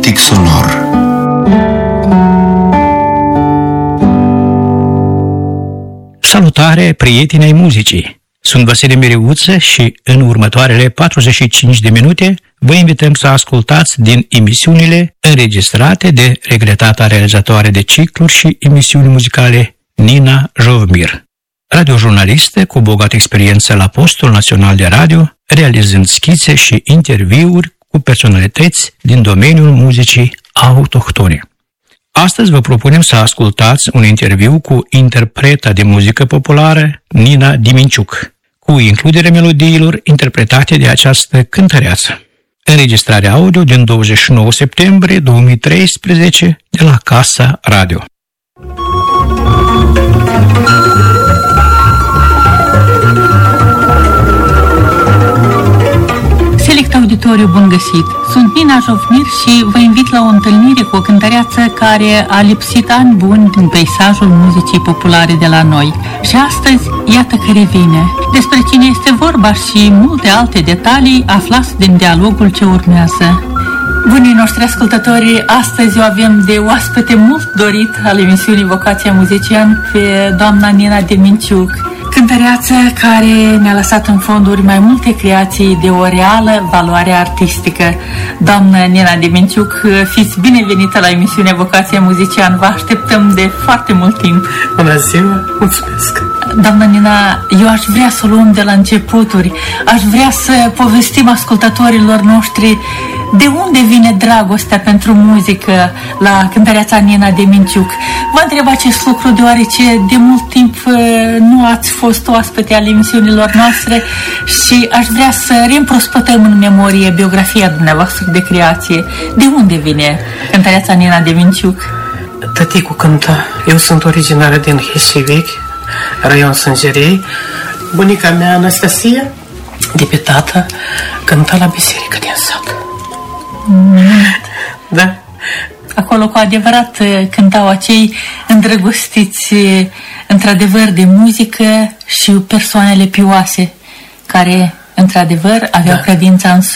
Poetic sonor. Salutare, prieteni ai muzicii! Sunt Vasile Mireuță și în următoarele 45 de minute vă invităm să ascultați din emisiunile înregistrate de regretata realizatoare de cicluri și emisiuni muzicale Nina Jovmir, radiojurnalistă cu bogată experiență la Postul Național de Radio, realizând schițe și interviuri cu personalități din domeniul muzicii autohtone. Astăzi vă propunem să ascultați un interviu cu interpreta de muzică populară Nina Diminciuc, cu includerea melodiilor interpretate de această cântăreață. Înregistrarea audio din 29 septembrie 2013 de la Casa Radio. Select auditoriu, bun găsit! Sunt Nina Jovmir și vă invit la o întâlnire cu o cântăreață care a lipsit ani buni din peisajul muzicii populare de la noi. Și astăzi, iată că revine. Despre cine este vorba și multe alte detalii aflați din dialogul ce urmează. Bunii noștri ascultători, astăzi o avem de oaspete mult dorit al emisiunii Vocația Muzician pe doamna Nina Diminciuc, cântăreață care ne-a lăsat în fonduri mai multe creații de o reală valoare artistică. Doamnă Nina Diminciuc, fiți binevenită la emisiunea Vocația Muzician. Vă așteptăm de foarte mult timp. Bună ziua, mulțumesc! Doamnă Nina, eu aș vrea să o luăm de la începuturi. Aș vrea să povestim ascultătorilor noștri de unde vine dragostea pentru muzică la cântăreața Nina Diminciuc. Vă întreb acest lucru deoarece de mult timp nu ați fost oaspete ale emisiunilor noastre și aș vrea să reîmprospătăm în memorie biografia dumneavoastră de creație. De unde vine cântăreața Nina Diminciuc? Tăticul cânta. Eu sunt originară din Heșevechi, raion Sângerei. Bunica mea, Anastasia, de pe tată, cânta la biserică din sat. Da. Acolo cu adevărat cântau acei îndrăgostiți într-adevăr de muzică și persoanele pioase care într-adevăr aveau credința în